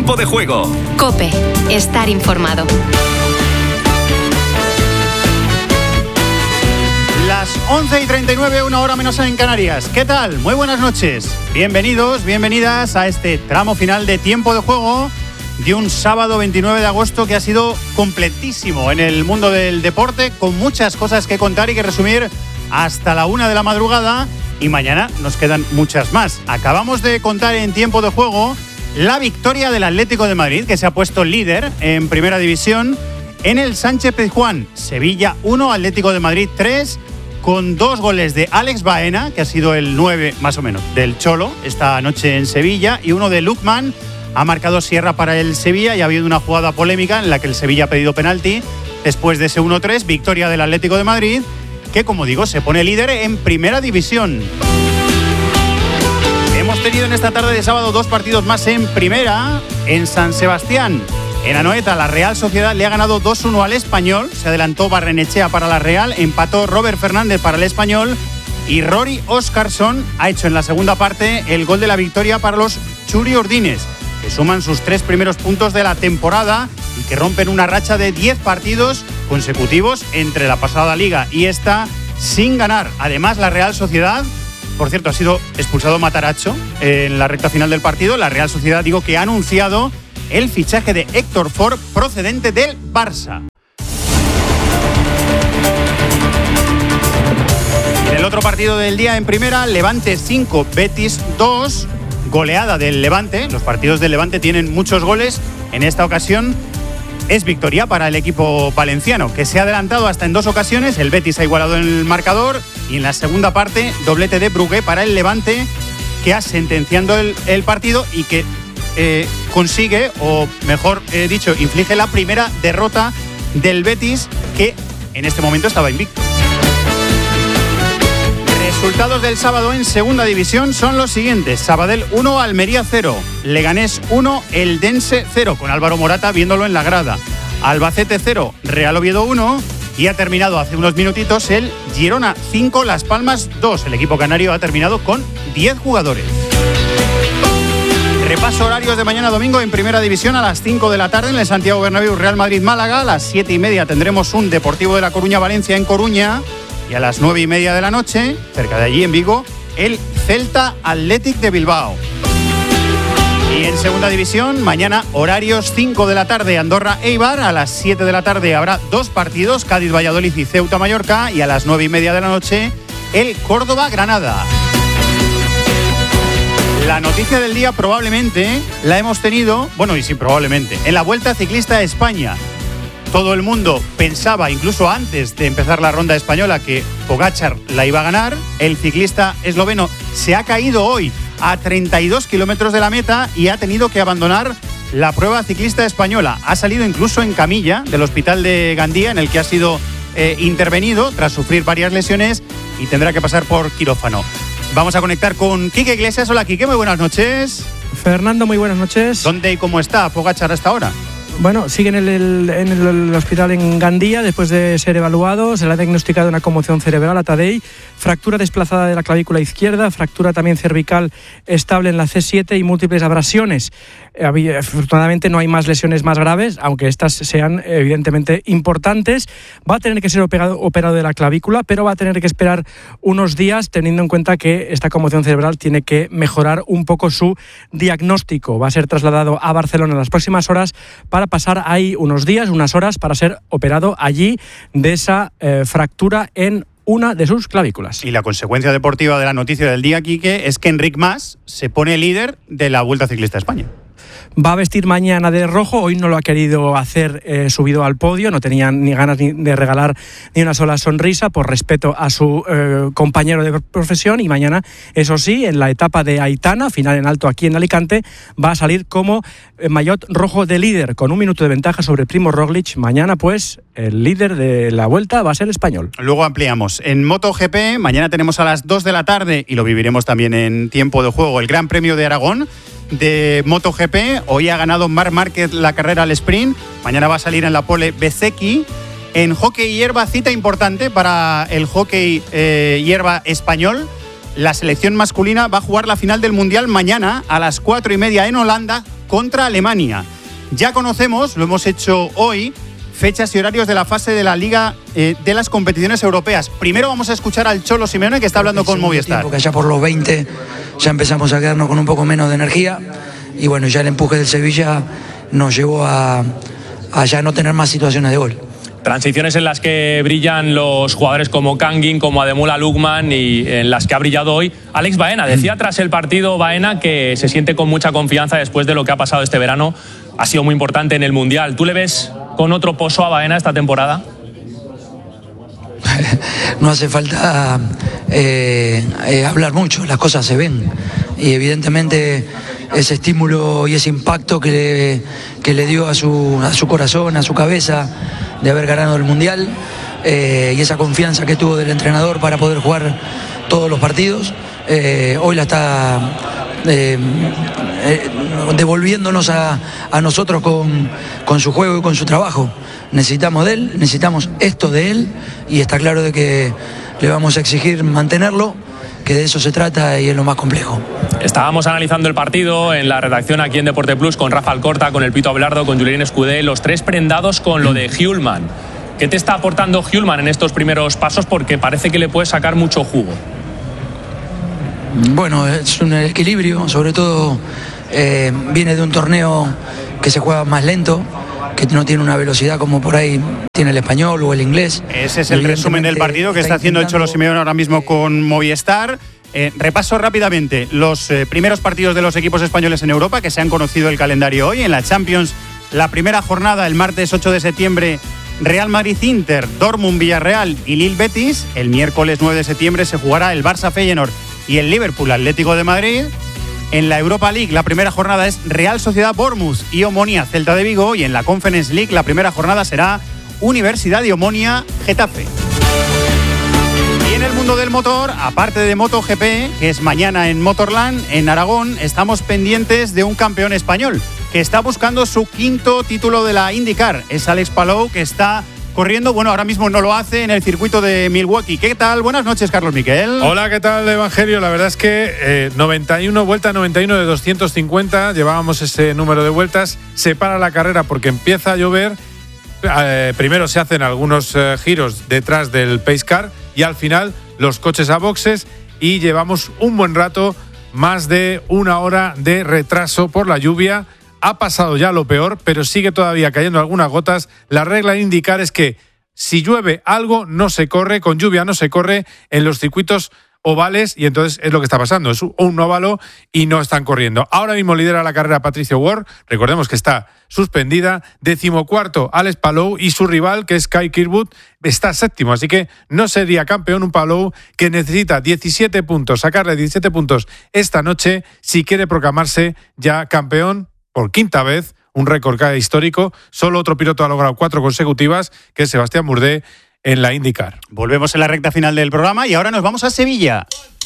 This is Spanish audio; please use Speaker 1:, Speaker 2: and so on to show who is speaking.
Speaker 1: Tiempo de Juego.
Speaker 2: COPE. Estar informado.
Speaker 3: Las 11:39, una hora menos en Canarias. ¿Qué tal? Muy buenas noches. Bienvenidos, bienvenidas a este tramo final de Tiempo de Juego de un sábado 29 de agosto que ha sido completísimo en el mundo del deporte, con muchas cosas que contar y que resumir hasta la 1 de la madrugada, y mañana nos quedan muchas más. Acabamos de contar en Tiempo de Juego la victoria del Atlético de Madrid, que se ha puesto líder en Primera División en el Sánchez-Pizjuán. Sevilla 1, Atlético de Madrid 3, con 2 goles de Alex Baena, que ha sido el 9 más o menos del Cholo esta noche en Sevilla, y uno de Lukman. Ha marcado Sierra para el Sevilla y ha habido una jugada polémica en la que el Sevilla ha pedido penalti. Después de ese 1-3, victoria del Atlético de Madrid, que, como digo, se pone líder en Primera División. Hemos tenido en esta tarde de sábado 2 partidos más en Primera. En San Sebastián, en Anoeta, la Real Sociedad le ha ganado 2-1 al Español. Se adelantó Barrenechea para la Real, empató Robert Fernández para el Español y Rory Óscarson ha hecho en la segunda parte el gol de la victoria para los churiordines, que suman sus 3 primeros puntos de la temporada y que rompen una racha de 10 partidos consecutivos entre la pasada liga y esta sin ganar. Además, la Real Sociedad, por cierto, ha sido expulsado Mataracho en la recta final del partido. La Real Sociedad, digo, que ha anunciado el fichaje de Héctor Ford, procedente del Barça. En el otro partido del día en Primera, Levante 5, Betis 2, goleada del Levante. Los partidos del Levante tienen muchos goles. En esta ocasión es victoria para el equipo valenciano, que se ha adelantado hasta en 2 ocasiones. El Betis ha igualado en el marcador y en la segunda parte, doblete de Brugué para el Levante, que ha sentenciando el partido y que consigue, o mejor dicho, inflige la primera derrota del Betis, que en este momento estaba invicto. Resultados del sábado en Segunda División son los siguientes: Sabadell 1, Almería 0, Leganés 1, Eldense 0, con Álvaro Morata viéndolo en la grada, Albacete 0, Real Oviedo 1, y ha terminado hace unos minutitos el Girona 5, Las Palmas 2. El equipo canario ha terminado con 10 jugadores. Repaso horarios de mañana domingo en Primera División. A las 5 de la tarde en el Santiago Bernabéu, Real Madrid-Málaga. A las 7:30 tendremos un Deportivo de La Coruña-Valencia en Coruña. Y a las 9:30 de la noche, cerca de allí en Vigo, el Celta Athletic de Bilbao. Y en Segunda División, mañana horarios 5 de la tarde, Andorra-Eibar. A las 7 de la tarde habrá 2 partidos, Cádiz-Valladolid y Ceuta-Mallorca. Y a las 9:30 de la noche, el Córdoba-Granada. La noticia del día probablemente la hemos tenido, bueno, y sí, probablemente, en la Vuelta Ciclista a España. Todo el mundo pensaba, incluso antes de empezar la ronda española, que Pogačar la iba a ganar. El ciclista esloveno se ha caído hoy a 32 kilómetros de la meta y ha tenido que abandonar la prueba ciclista española. Ha salido incluso en camilla del hospital de Gandía, en el que ha sido intervenido tras sufrir varias lesiones y tendrá que pasar por quirófano. Vamos a conectar con Quique Iglesias. Hola, Quique, muy buenas noches.
Speaker 4: Fernando, muy buenas noches.
Speaker 3: ¿Dónde y cómo está Pogačar hasta ahora?
Speaker 4: Bueno, sigue en el hospital en Gandía después de ser evaluado. Se le ha diagnosticado una conmoción cerebral a Tadej, fractura desplazada de la clavícula izquierda, fractura también cervical estable en la C7 y múltiples abrasiones. Afortunadamente no hay más lesiones más graves, aunque estas sean evidentemente importantes. Va a tener que ser operado de la clavícula, pero va a tener que esperar unos días, teniendo en cuenta que esta conmoción cerebral tiene que mejorar un poco su diagnóstico. Va a ser trasladado a Barcelona en las próximas horas para pasar ahí unos días, unas horas, para ser operado allí de esa fractura en una de sus clavículas.
Speaker 3: Y la consecuencia deportiva de la noticia del día, Quique, es que Enric Mas se pone líder de la Vuelta Ciclista a España.
Speaker 4: Va a vestir mañana de rojo. Hoy no lo ha querido hacer subido al podio. No tenía ni ganas de regalar ni una sola sonrisa por respeto a su compañero de profesión. Y mañana, eso sí, en la etapa de Aitana, final en alto aquí en Alicante, va a salir como maillot rojo de líder, con 1 minuto de ventaja sobre Primo Roglic. Mañana, pues, el líder de la Vuelta va a ser español.
Speaker 3: Luego ampliamos. En MotoGP, mañana tenemos a las 2 de la tarde, y lo viviremos también en Tiempo de Juego, el Gran Premio de Aragón de MotoGP. Hoy ha ganado Marc Márquez la carrera al sprint. Mañana va a salir en la pole Bezzecchi. En hockey hierba, cita importante para el hockey hierba español. La selección masculina va a jugar la final del Mundial mañana a las 4:30 en Holanda contra Alemania. Ya conocemos, lo hemos hecho hoy, fechas y horarios de la fase de la Liga de las competiciones europeas. Primero vamos a escuchar al Cholo Simeone, que está hablando con Movistar.
Speaker 1: Porque allá por los 20 ya empezamos a quedarnos con un poco menos de energía y bueno, ya el empuje del Sevilla nos llevó a ya no tener más situaciones de gol.
Speaker 5: Transiciones en las que brillan los jugadores como Kangin, como Ademola Lookman y en las que ha brillado hoy Alex Baena. Decía tras el partido Baena que se siente con mucha confianza después de lo que ha pasado este verano. Ha sido muy importante en el Mundial. ¿Tú le ves con otro pozo a Baena esta temporada?
Speaker 1: No hace falta hablar mucho, las cosas se ven. Y evidentemente ese estímulo y ese impacto que le dio a su corazón, a su cabeza, de haber ganado el Mundial, y esa confianza que tuvo del entrenador para poder jugar todos los partidos, hoy la está devolviéndonos a nosotros con su juego y con su trabajo. Necesitamos de él, necesitamos esto de él, y está claro de que le vamos a exigir mantenerlo, que de eso se trata y es lo más complejo.
Speaker 5: Estábamos analizando el partido en la redacción aquí en Deporte Plus con Rafa Alcorta, con el Pito Abelardo, con Julien Escudé, los tres prendados con lo de Hjulmand. ¿Qué te está aportando Hjulmand en estos primeros pasos? Porque parece que le puede sacar mucho jugo.
Speaker 1: Bueno, es un equilibrio, sobre todo viene de un torneo que se juega más lento, que no tiene una velocidad como por ahí tiene el español o el inglés.
Speaker 3: Ese es el resumen del partido que está haciendo el Cholo Simeone ahora mismo con Movistar. Repaso rápidamente los primeros partidos de los equipos españoles en Europa, que se han conocido el calendario hoy. En la Champions, la primera jornada, el martes 8 de septiembre, Real Madrid-Inter, Dortmund-Villarreal y Lille-Betis. El miércoles 9 de septiembre se jugará el Barça-Feyenoord y el Liverpool-Atlético de Madrid. En la Europa League, la primera jornada es Real Sociedad-Bournemouth y Omonia-Celta de Vigo. Y en la Conference League, la primera jornada será Universidad de Omonia-Getafe. Y en el mundo del motor, aparte de MotoGP, que es mañana en Motorland, en Aragón, estamos pendientes de un campeón español que está buscando su quinto título de la IndyCar. Es Alex Palou, que está corriendo, bueno, ahora mismo no lo hace en el circuito de Milwaukee. ¿Qué tal? Buenas noches, Carlos Miquel.
Speaker 6: Hola, ¿qué tal, Evangelio? La verdad es que 91, vuelta 91 de 250, llevábamos ese número de vueltas, se para la carrera porque empieza a llover, primero se hacen algunos giros detrás del pace car y al final los coches a boxes y llevamos un buen rato, más de una hora de retraso por la lluvia. Ha pasado ya lo peor, pero sigue todavía cayendo algunas gotas. La regla de IndyCar es que si llueve algo, no se corre, con lluvia no se corre en los circuitos ovales, y entonces es lo que está pasando, es un óvalo y no están corriendo. Ahora mismo lidera la carrera Patricio Ward, recordemos que está suspendida, 14º Alex Palou, y su rival, que es Kyle Kirkwood, está séptimo, así que no sería campeón un Palou que necesita 17 puntos, sacarle 17 puntos esta noche si quiere proclamarse ya campeón por quinta vez, un récord histórico. Solo otro piloto ha logrado 4 consecutivas, que es Sebastián Bourdais en la IndyCar.
Speaker 3: Volvemos en la recta final del programa y ahora nos vamos a Sevilla.